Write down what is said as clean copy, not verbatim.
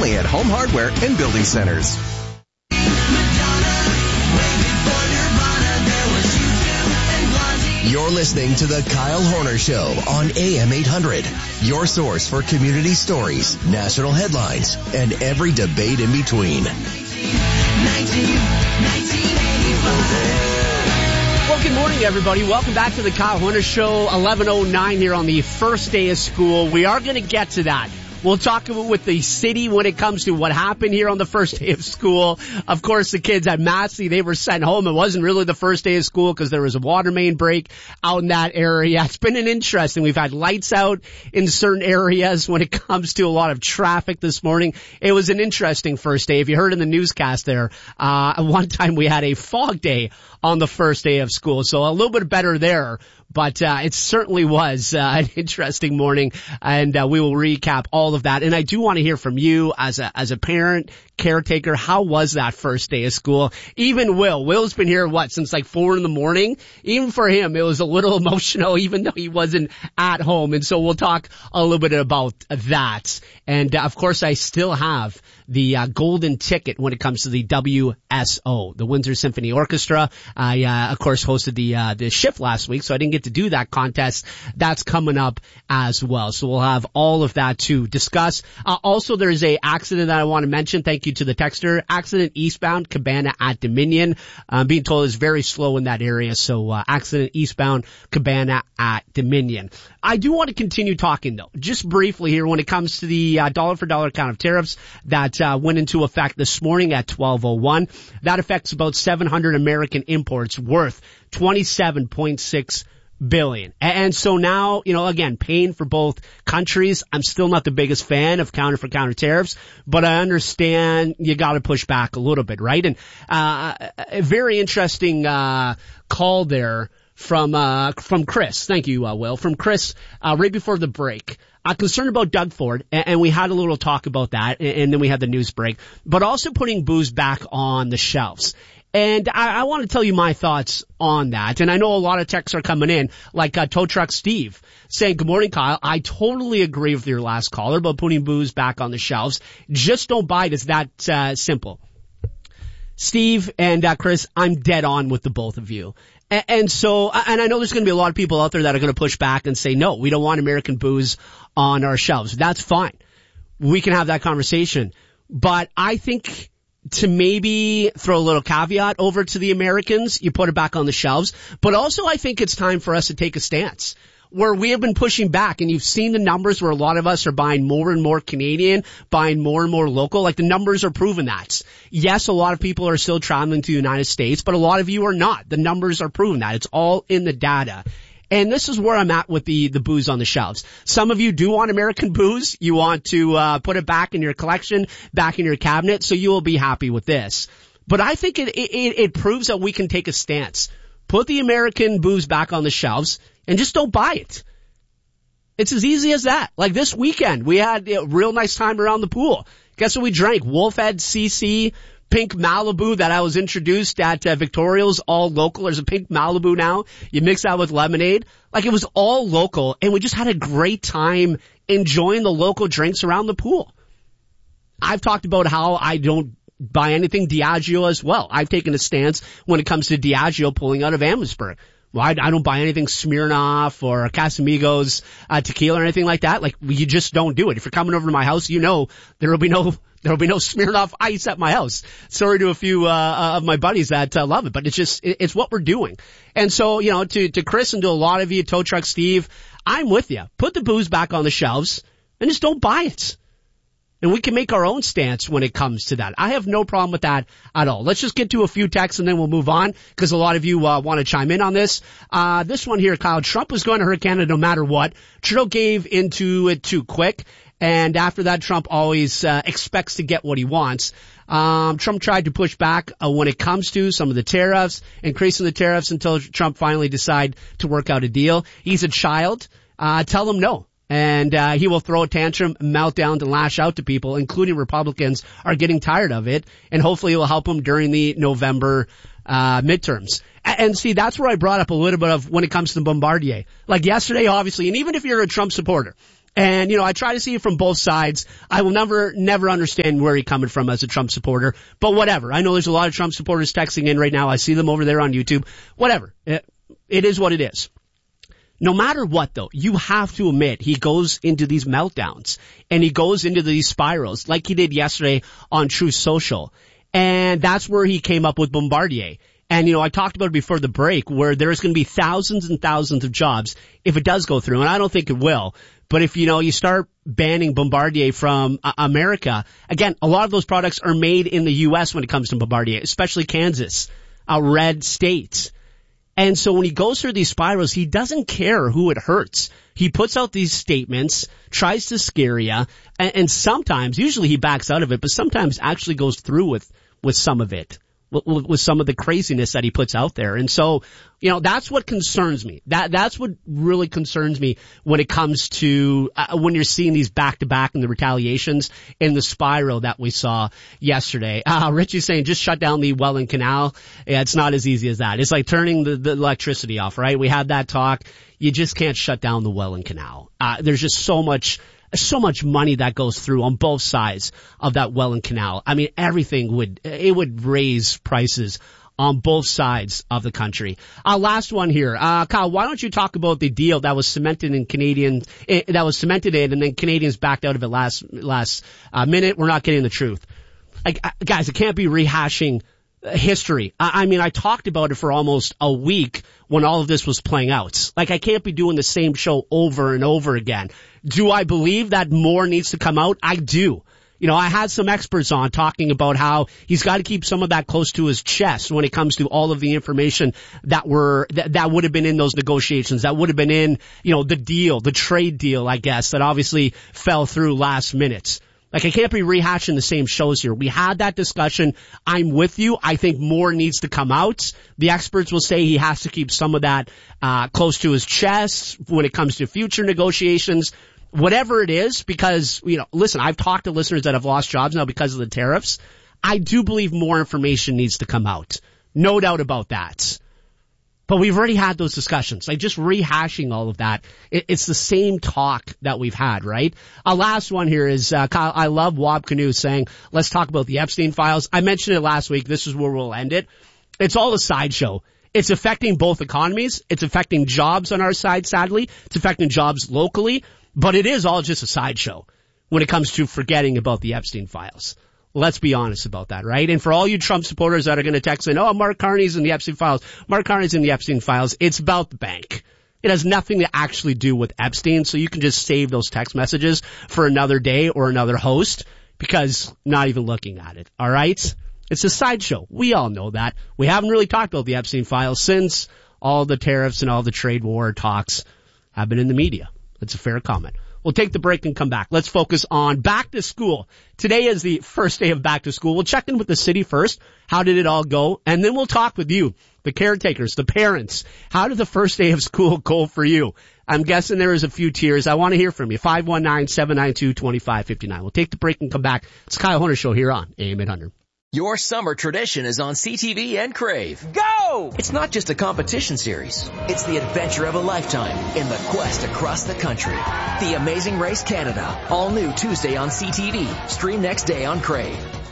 only at Home Hardware and Building Centers. You're listening to the Kyle Horner Show on AM 800. Your source for community stories, national headlines, and every debate in between. Well, good morning, everybody. Welcome back to the Kyle Horner Show, 11:09 here on the first day of school. We are going to get to that. We'll talk with the city when it comes to what happened here on the first day of school. Of course, the kids at Massey, they were sent home. It wasn't really the first day of school because there was a water main break out in that area. It's been an interesting. We've had lights out in certain areas when it comes to a lot of traffic this morning. It was an interesting first day. If you heard in the newscast there, one time we had a fog day on the first day of school. So a little bit better there. But it certainly was an interesting morning, and we will recap all of that. And I do want to hear from you as a parent, caretaker. How was that first day of school? Even Will's been here, since like 4 a.m. Even for him, it was a little emotional, even though he wasn't at home. And so we'll talk a little bit about that. And of course, I still have the golden ticket when it comes to the WSO, the Windsor Symphony Orchestra. I of course hosted the shift last week, so I didn't get to do that contest. That's coming up as well. So we'll have all of that to discuss. Also, there's a accident that I want to mention. Thank you to the texter. Accident eastbound Cabana at Dominion. I'm being told it's very slow in that area. So accident eastbound Cabana at Dominion. I do want to continue talking though, just briefly here when it comes to the dollar for dollar count of tariffs that went into effect this morning at 12:01. That affects about 700 American imports worth $27.6 billion. And so now, again, paying for both countries. I'm still not the biggest fan of counter for counter tariffs, but I understand you got to push back a little bit, right? And a very interesting call there from Chris. Thank you, Will. From Chris, right before the break. I'm concerned about Doug Ford, and we had a little talk about that, and then we had the news break, but also putting booze back on the shelves. And I want to tell you my thoughts on that. And I know a lot of texts are coming in, like Tow Truck Steve saying, good morning, Kyle. I totally agree with your last caller about putting booze back on the shelves. Just don't buy it. It's that simple. Steve and Chris, I'm dead on with the both of you. And so, and I know there's going to be a lot of people out there that are going to push back and say, no, we don't want American booze on our shelves. That's fine. We can have that conversation. But I think to maybe throw a little caveat over to the Americans, you put it back on the shelves. But also I think it's time for us to take a stance where we have been pushing back, and you've seen the numbers where a lot of us are buying more and more Canadian, buying more and more local. Like the numbers are proving that. Yes, a lot of people are still traveling to the United States, but a lot of you are not. The numbers are proving that. It's all in the data. And this is where I'm at with the booze on the shelves. Some of you do want American booze. You want to put it back in your collection, back in your cabinet, so you will be happy with this. But I think it proves that we can take a stance. Put the American booze back on the shelves and just don't buy it. It's as easy as that. Like this weekend, we had a real nice time around the pool. Guess what we drank? Wolfhead CC, Pink Malibu that I was introduced at Victoria's, all local. There's a Pink Malibu now. You mix that with lemonade. Like it was all local, and we just had a great time enjoying the local drinks around the pool. I've talked about how I don't buy anything Diageo as well. I've taken a stance when it comes to Diageo pulling out of Amherstburg. Well, I don't buy anything Smirnoff or Casamigos tequila or anything like that. Like, you just don't do it. If you're coming over to my house, there'll be no Smirnoff ice at my house. Sorry to a few of my buddies that love it, but it's what we're doing. And so, to Chris and to a lot of you, Tow Truck Steve, I'm with you. Put the booze back on the shelves and just don't buy it. And we can make our own stance when it comes to that. I have no problem with that at all. Let's just get to a few texts and then we'll move on because a lot of you want to chime in on this. This one here, Kyle, Trump was going to hurt Canada no matter what. Trudeau gave into it too quick. And after that, Trump always expects to get what he wants. Trump tried to push back when it comes to some of the tariffs, increasing the tariffs until Trump finally decided to work out a deal. He's a child. Tell him no. And he will throw a tantrum, meltdown, and lash out to people, including Republicans, are getting tired of it. And hopefully it will help him during the November midterms. And see, that's where I brought up a little bit of when it comes to Bombardier. Like yesterday, obviously, and even if you're a Trump supporter, And, I try to see it from both sides. I will never understand where he's coming from as a Trump supporter, but whatever. I know there's a lot of Trump supporters texting in right now. I see them over there on YouTube. Whatever. It is what it is. No matter what, though, you have to admit he goes into these meltdowns and he goes into these spirals like he did yesterday on Truth Social. And that's where he came up with Bombardier. And, I talked about it before the break where there's going to be thousands and thousands of jobs if it does go through. And I don't think it will. But if, you start banning Bombardier from America, again, a lot of those products are made in the U.S. when it comes to Bombardier, especially Kansas, a red state. And so when he goes through these spirals, he doesn't care who it hurts. He puts out these statements, tries to scare you, and sometimes, usually he backs out of it, but sometimes actually goes through with some of it. With some of the craziness that he puts out there. And so, that's what concerns me. That's what really concerns me when it comes to, when you're seeing these back-to-back and the retaliations in the spiral that we saw yesterday. Richie's saying just shut down the Welland Canal. Yeah, it's not as easy as that. It's like turning the electricity off, right? We had that talk. You just can't shut down the Welland Canal. There's just so much money that goes through on both sides of that Welland Canal. I mean, everything would raise prices on both sides of the country. Last one here. Kyle, why don't you talk about the deal that was cemented in and then Canadians backed out of it last minute. We're not getting the truth. Guys, it can't be rehashing history. I talked about it for almost a week when all of this was playing out. I can't be doing the same show over and over again. Do I believe that more needs to come out? I do. I had some experts on talking about how he's got to keep some of that close to his chest when it comes to all of the information that would have been in those negotiations, that would have been in, the trade deal, I guess, that obviously fell through last minute. I can't be rehashing the same shows here. We had that discussion. I'm with you. I think more needs to come out. The experts will say he has to keep some of that close to his chest when it comes to future negotiations. Whatever it is, because, listen, I've talked to listeners that have lost jobs now because of the tariffs. I do believe more information needs to come out. No doubt about that. But we've already had those discussions. Just rehashing all of that. It's the same talk that we've had, right? Last one here is, Kyle, I love Wab Canoe saying, let's talk about the Epstein files. I mentioned it last week. This is where we'll end it. It's all a sideshow. It's affecting both economies. It's affecting jobs on our side, sadly. It's affecting jobs locally. But it is all just a sideshow when it comes to forgetting about the Epstein files. Let's be honest about that, right? And for all you Trump supporters that are going to text in, Mark Carney's in the Epstein files. Mark Carney's in the Epstein files. It's about the bank. It has nothing to actually do with Epstein, so you can just save those text messages for another day or another host because not even looking at it, all right? It's a sideshow. We all know that. We haven't really talked about the Epstein files since all the tariffs and all the trade war talks have been in the media. That's a fair comment. We'll take the break and come back. Let's focus on back to school. Today is the first day of back to school. We'll check in with the city first. How did it all go? And then we'll talk with you, the caretakers, the parents. How did the first day of school go for you? I'm guessing there is a few tears. I want to hear from you. 519-792-2559. We'll take the break and come back. It's Kyle Horner Show here on AM 800. Your summer tradition is on CTV and Crave. Go! It's not just a competition series. It's the adventure of a lifetime in the quest across the country. The Amazing Race Canada. All new Tuesday on CTV. Stream next day on Crave.